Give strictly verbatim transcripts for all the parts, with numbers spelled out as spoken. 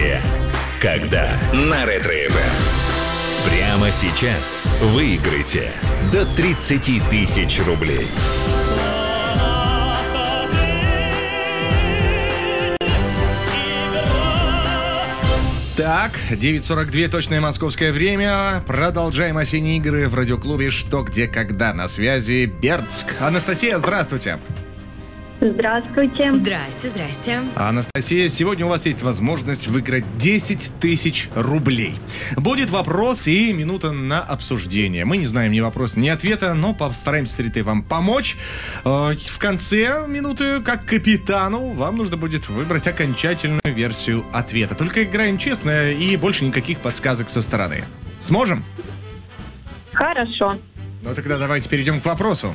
Где, когда на Ретро-эф эм. Прямо сейчас выиграйте до тридцать тысяч рублей. Так, девять сорок два, точное московское время. Продолжаем осенние игры в радиоклубе «Что, где, когда». На связи Бердск. Анастасия, здравствуйте. Здравствуйте. Здрасте, здрасте. Анастасия, сегодня у вас есть возможность выиграть десять тысяч рублей. Будет вопрос и минута на обсуждение. Мы не знаем ни вопроса, ни ответа, но постараемся с Ритой вам помочь. В конце минуты, как капитану, вам нужно будет выбрать окончательную версию ответа. Только играем честно и больше никаких подсказок со стороны. Сможем? Хорошо. Ну тогда давайте перейдем к вопросу.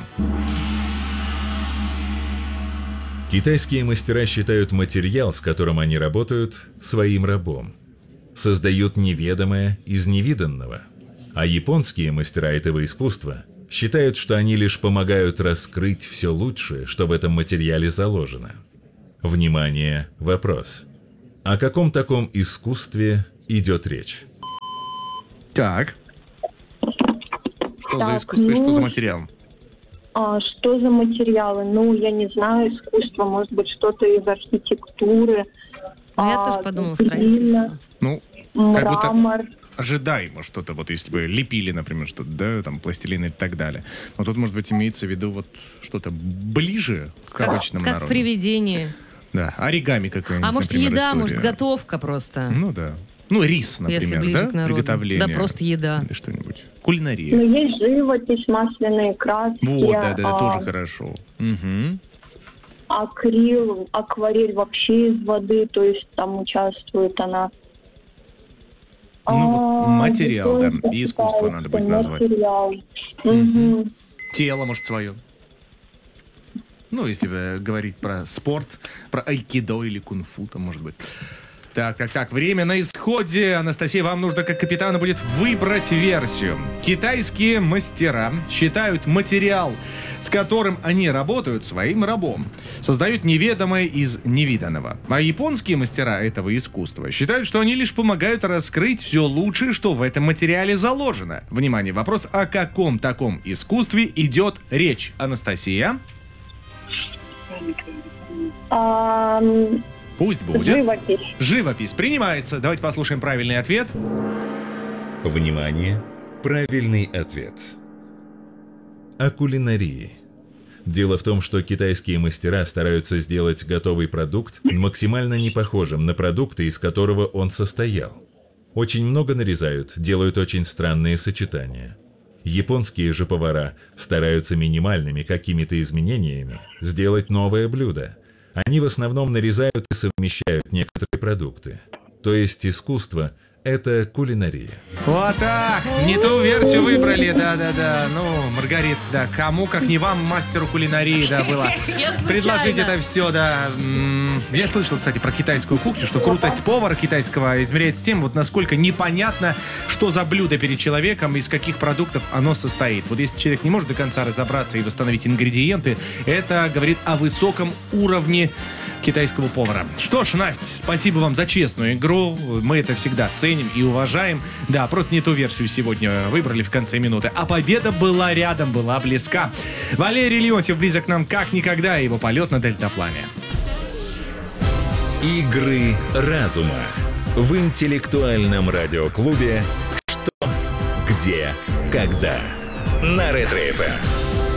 Китайские мастера считают материал, с которым они работают, своим рабом. Создают неведомое из невиданного. А японские мастера этого искусства считают, что они лишь помогают раскрыть все лучшее, что в этом материале заложено. Внимание, вопрос. О каком таком искусстве идет речь? Так. Что Так, за искусство и ну, что за материал? А что за материалы? Ну, я не знаю, искусство, может быть, что-то из архитектуры. Ну, я а, тоже подумала, глина, строительство. Ну, как будто мрамор. ожидаемо что-то, вот если бы лепили, например, что-то, да, там, пластилин и так далее. Но тут, может быть, имеется в виду вот что-то ближе к Как, обычному как народу. в привидении. Да, оригами какой-нибудь, А может, например, еда, история. может, готовка просто. Ну да. Ну, рис, Если например, ближе да? к народу. Приготовление. Да, просто еда. Или что-нибудь. Кулинария. Ну, есть живопись, масляные краски. Вот, да-да, а, тоже хорошо. Угу. акрил, акварель вообще из воды, то есть там участвует она. Ну, вот А, материал, да, японцы и искусство считают, надо будет что назвать. Материал. Мгм. Мгм. Тело, может, свое. Ну, если э, говорить про спорт, про айкидо или кунг-фу, там, может быть. Так, так, так, время на исходе. Анастасия, вам нужно, как капитану, будет выбрать версию. Китайские мастера считают материал, с которым они работают, своим рабом. Создают неведомое из невиданного. А японские мастера этого искусства считают, что они лишь помогают раскрыть все лучшее, что в этом материале заложено. Внимание, вопрос, о каком таком искусстве идет речь? Анастасия? А, Пусть будет. живопись. Живопись принимается. Давайте послушаем правильный ответ. Внимание! Правильный ответ. О кулинарии. Дело в том, что китайские мастера стараются сделать готовый продукт максимально не похожим на продукты, из которого он состоял. Очень много нарезают, делают очень странные сочетания. Японские же повара стараются минимальными какими-то изменениями сделать новое блюдо. Они в основном нарезают и совмещают некоторые продукты. То есть искусство – это кулинария. Вот так! Не ту версию выбрали, да-да-да. Ну, Маргарит, да, кому, как не вам, мастеру кулинарии, да, было Я случайно. предложить это все, да. М, Я слышал, кстати, про китайскую кухню, что крутость повара китайского измеряется тем, вот насколько непонятно, что за блюдо перед человеком, из каких продуктов оно состоит. Вот если человек не может до конца разобраться и восстановить ингредиенты, это говорит о высоком уровне китайского повара. Что ж, Настя, спасибо вам за честную игру. Мы это всегда ценим и уважаем. Да, просто не ту версию сегодня выбрали в конце минуты. А победа была рядом, была близка. Валерий Леонтьев близок к нам как никогда, и его полет на дельтаплане. Игры разума в интеллектуальном радиоклубе «Что, где, когда» на Ретро-эф эм.